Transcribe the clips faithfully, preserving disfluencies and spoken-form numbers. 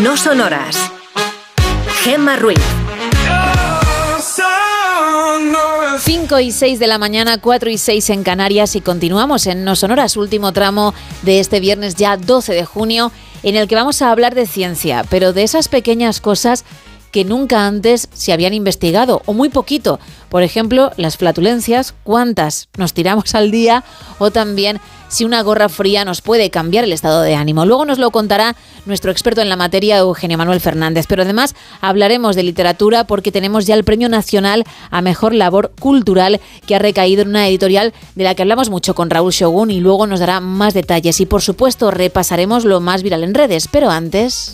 No Sonoras. Gemma Ruiz. cinco y seis de la mañana, cuatro y seis en Canarias, y continuamos en No Sonoras, último tramo de este viernes ya doce de junio, en el que vamos a hablar de ciencia, pero de esas pequeñas cosas que nunca antes se habían investigado, o muy poquito. Por ejemplo, las flatulencias, cuántas nos tiramos al día, o también si una gorra fría nos puede cambiar el estado de ánimo. Luego nos lo contará nuestro experto en la materia, Eugenio Manuel Fernández. Pero además hablaremos de literatura porque tenemos ya el Premio Nacional a Mejor Labor Cultural, que ha recaído en una editorial de la que hablamos mucho con Raúl Shogun, y luego nos dará más detalles. Y por supuesto repasaremos lo más viral en redes, pero antes...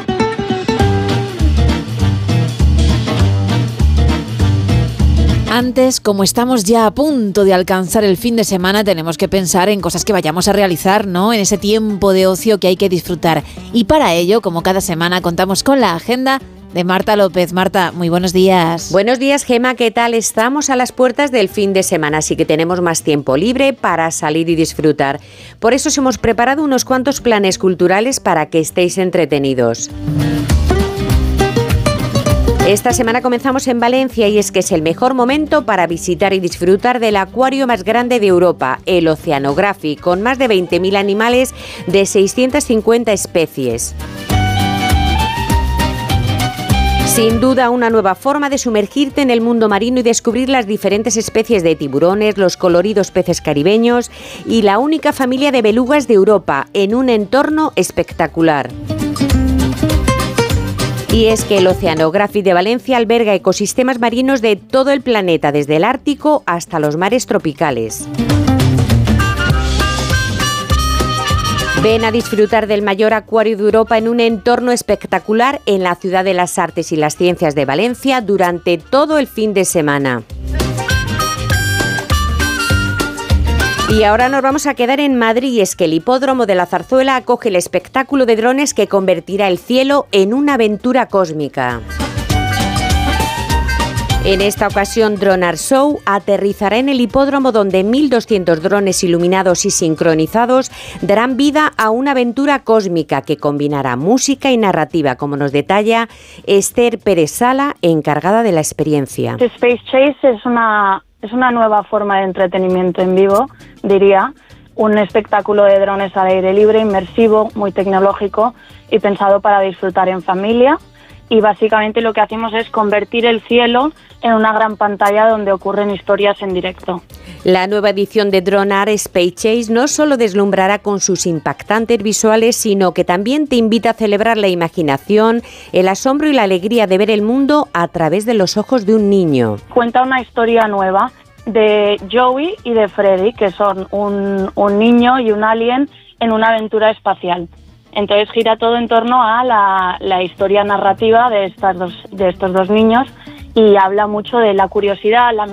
Antes, como estamos ya a punto de alcanzar el fin de semana, tenemos que pensar en cosas que vayamos a realizar, ¿no? En ese tiempo de ocio que hay que disfrutar. Y para ello, como cada semana, contamos con la agenda de Marta López. Marta, muy buenos días. Buenos días, Gema, ¿qué tal? Estamos a las puertas del fin de semana, así que tenemos más tiempo libre para salir y disfrutar. Por eso os hemos preparado unos cuantos planes culturales para que estéis entretenidos. Esta semana comenzamos en Valencia, y es que es el mejor momento para visitar y disfrutar del acuario más grande de Europa, el Oceanography, con más de veinte mil animales de seiscientas cincuenta especies. Sin duda, una nueva forma de sumergirte en el mundo marino y descubrir las diferentes especies de tiburones, los coloridos peces caribeños y la única familia de belugas de Europa, en un entorno espectacular. Y es que el Oceanography de Valencia alberga ecosistemas marinos de todo el planeta, desde el Ártico hasta los mares tropicales. Ven a disfrutar del mayor acuario de Europa en un entorno espectacular en la Ciudad de las Artes y las Ciencias de Valencia durante todo el fin de semana. Y ahora nos vamos a quedar en Madrid, y es que el hipódromo de la Zarzuela acoge el espectáculo de drones que convertirá el cielo en una aventura cósmica. En esta ocasión, Dronar Show aterrizará en el hipódromo, donde mil doscientos drones iluminados y sincronizados darán vida a una aventura cósmica que combinará música y narrativa, como nos detalla Esther Pérez Sala, encargada de la experiencia. Space Chase es una... Es una nueva forma de entretenimiento en vivo, diría, un espectáculo de drones al aire libre, inmersivo, muy tecnológico y pensado para disfrutar en familia. Y básicamente lo que hacemos es convertir el cielo en una gran pantalla donde ocurren historias en directo. La nueva edición de Dronar Space Chase no solo deslumbrará con sus impactantes visuales, sino que también te invita a celebrar la imaginación, el asombro y la alegría de ver el mundo a través de los ojos de un niño. Cuenta una historia nueva de Joey y de Freddy, que son un, un niño y un alien en una aventura espacial. Entonces gira todo en torno a la, la historia narrativa de, estas dos, de estos dos niños, y habla mucho de la curiosidad, la